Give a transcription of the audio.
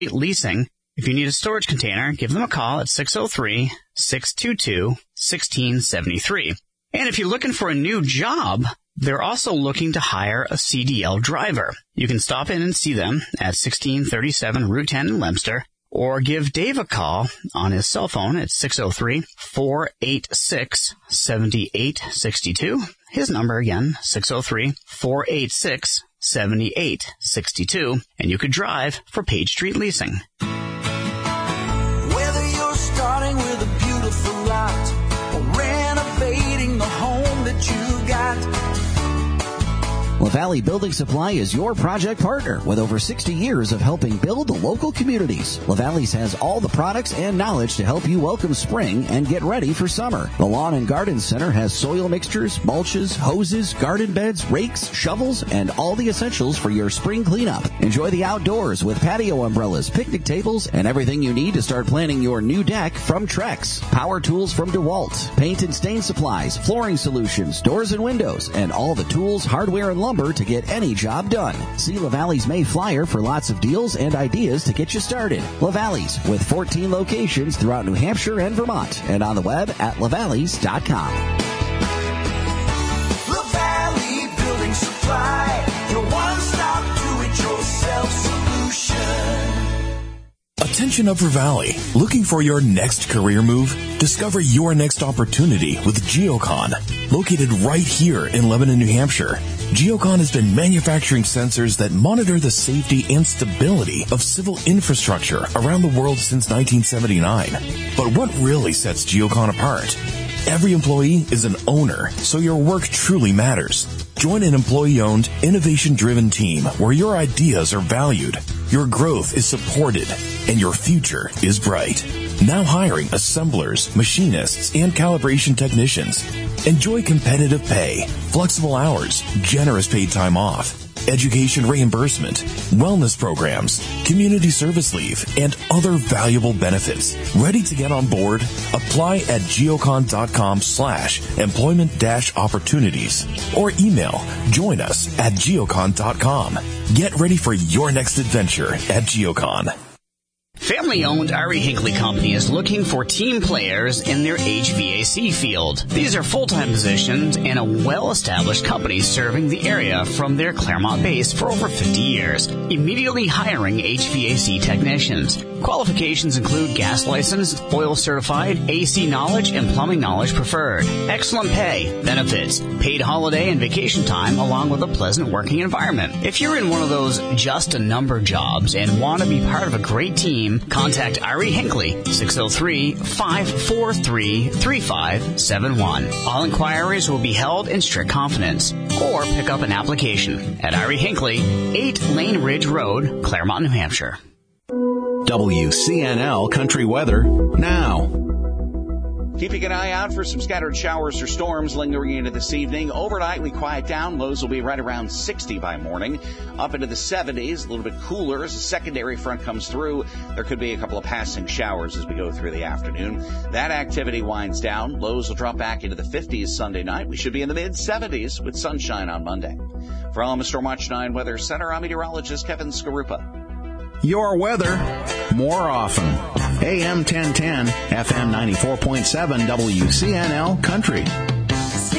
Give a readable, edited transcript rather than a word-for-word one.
Leasing. If you need a storage container, give them a call at 603-622-1673. And if you're looking for a new job, they're also looking to hire a CDL driver. You can stop in and see them at 1637 Route 10 in Leominster, or give Dave a call on his cell phone at 603-486-7862. His number again, 603-486-7862. And you could drive for Page Street Leasing. Whether you're starting with a beautiful lot or renovating the home that you got, LaValle Building Supply is your project partner with over 60 years of helping build the local communities. LaValle's has all the products and knowledge to help you welcome spring and get ready for summer. The Lawn and Garden Center has soil mixtures, mulches, hoses, garden beds, rakes, shovels, and all the essentials for your spring cleanup. Enjoy the outdoors with patio umbrellas, picnic tables, and everything you need to start planning your new deck from Trex. Power tools from DeWalt, paint and stain supplies, flooring solutions, doors and windows, and all the tools, hardware, and lumber to get any job done. See LaValle's May Flyer for lots of deals and ideas to get you started. LaValle's with 14 locations throughout New Hampshire and Vermont, and on the web at lavalleys.com. LaValle Building Supply, your one-stop do-it-yourself solution. Attention Upper Valley. Looking for your next career move? Discover your next opportunity with Geocon. Located right here in Lebanon, New Hampshire, Geocon has been manufacturing sensors that monitor the safety and stability of civil infrastructure around the world since 1979. But what really sets Geocon apart? Every employee is an owner, so your work truly matters. Join an employee-owned, innovation-driven team where your ideas are valued, your growth is supported, and your future is bright. Now hiring assemblers, machinists, and calibration technicians. Enjoy competitive pay, flexible hours, generous paid time off, education reimbursement, wellness programs, community service leave, and other valuable benefits. Ready to get on board? Apply at geocon.com/employment-opportunities or email join us at geocon.com. Get ready for your next adventure at Geocon. Family-owned Ari Hinckley Company is looking for team players in their HVAC field. These are full-time positions in a well-established company serving the area from their Claremont base for over 50 years. Immediately hiring HVAC technicians. Qualifications include gas license, oil certified, AC knowledge, and plumbing knowledge preferred. Excellent pay, benefits, paid holiday and vacation time, along with a pleasant working environment. If you're in one of those just a number jobs and want to be part of a great team, contact Ari Hinckley, 603-543-3571. All inquiries will be held in strict confidence. Or pick up an application at Ari Hinckley, 8 Lane Ridge Road, Claremont, New Hampshire. WCNL Country Weather now. Keeping an eye out for some scattered showers or storms lingering into this evening. Overnight, we quiet down. Lows will be right around 60 by morning. Up into the 70s, a little bit cooler as a secondary front comes through. There could be a couple of passing showers as we go through the afternoon. That activity winds down. Lows will drop back into the 50s Sunday night. We should be in the mid-70s with sunshine on Monday. From Stormwatch 9 Weather Center, I'm meteorologist Kevin Skarupa. Your weather more often. AM 1010, FM 94.7, WCNL Country.